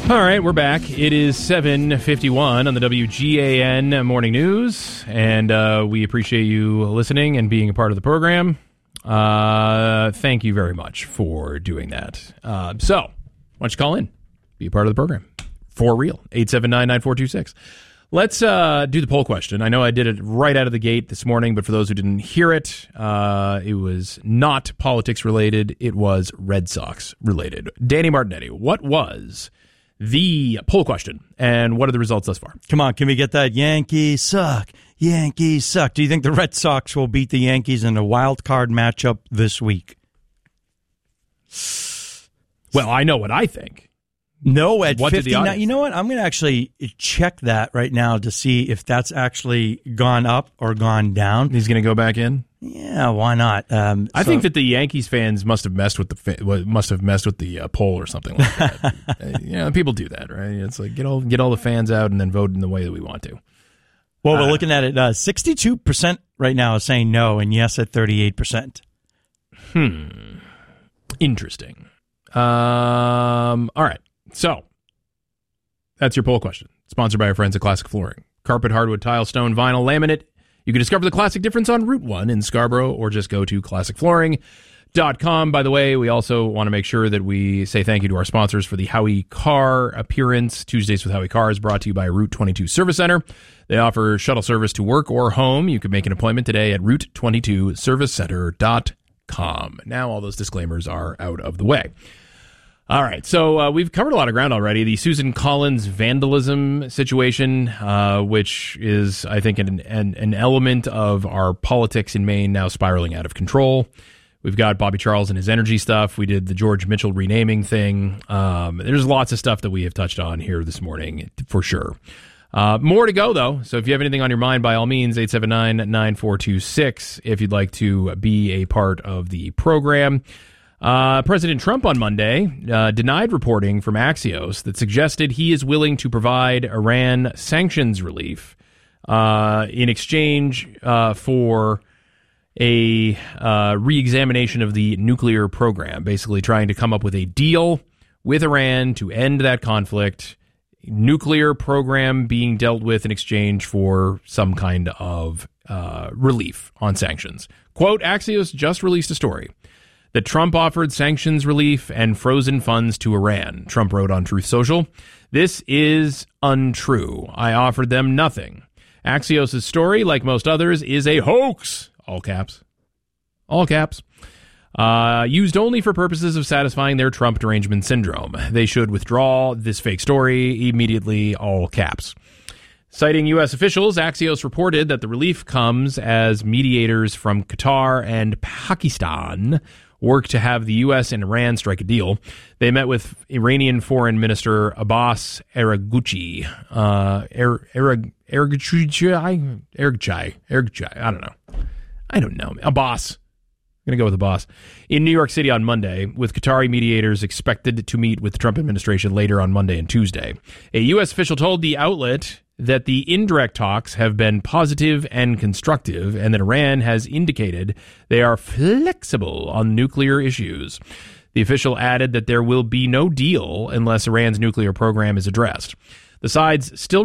All right, we're back. It is 7:51 on the WGAN Morning News, and we appreciate you listening and being a part of the program. Thank you very much for doing that. So, why don't you call in? Be a part of the program. For real. 879-9426. Let's do the poll question. I know I did it right out of the gate this morning, but for those who didn't hear it, it was not politics related. It was Red Sox related. Danny Martinetti, what was the poll question, and what are the results thus far? Come on, can we get that Yankees suck? Yankees suck. Do you think the Red Sox will beat the Yankees in a wild card matchup this week? Well, I know what I think. No, at 59. You know what? I'm going to actually check that right now to see if that's actually gone up or gone down. He's going to go back in? Yeah, why not? I think that the Yankees fans must have messed with the poll or something like that. People do that, right? It's like get all the fans out and then vote in the way that we want to. Well, we're looking at it. 62% right now is saying no, and yes at 38%. Interesting. All right. So that's your poll question. Sponsored by our friends at Classic Flooring. Carpet, hardwood, tile, stone, vinyl, laminate. You can discover the classic difference on Route 1 in Scarborough, or just go to classicflooring.com. By the way, we also want to make sure that we say thank you to our sponsors for the Howie Carr appearance. Tuesdays with Howie Carr is brought to you by Route 22 Service Center. They offer shuttle service to work or home. You can make an appointment today at route22servicecenter.com. Now all those disclaimers are out of the way. All right, so we've covered a lot of ground already. The Susan Collins vandalism situation, which is, I think, an element of our politics in Maine now spiraling out of control. We've got Bobby Charles and his energy stuff. We did the George Mitchell renaming thing. There's lots of stuff that we have touched on here this morning, for sure. More to go, though. So if you have anything on your mind, by all means, 879-9426, if you'd like to be a part of the program. President Trump on Monday denied reporting from Axios that suggested he is willing to provide Iran sanctions relief in exchange for a re-examination of the nuclear program, basically trying to come up with a deal with Iran to end that conflict, nuclear program being dealt with in exchange for some kind of relief on sanctions. Quote, Axios just released a story that Trump offered sanctions relief and frozen funds to Iran. Trump wrote on Truth Social, "This is untrue. I offered them nothing. Axios' story, like most others, is a hoax." All caps. All caps. Used only for purposes of satisfying their Trump derangement syndrome. They should withdraw this fake story immediately. All caps. Citing U.S. officials, Axios reported that the relief comes as mediators from Qatar and Pakistan work to have the U.S. and Iran strike a deal. They met with Iranian Foreign Minister Abbas Araghchi. Araghchi. I don't know. Abbas. I'm going to go with Abbas. In New York City on Monday, with Qatari mediators expected to meet with the Trump administration later on Monday and Tuesday. A U.S. official told the outlet that the indirect talks have been positive and constructive, and that Iran has indicated they are flexible on nuclear issues. The official added that there will be no deal unless Iran's nuclear program is addressed. The sides still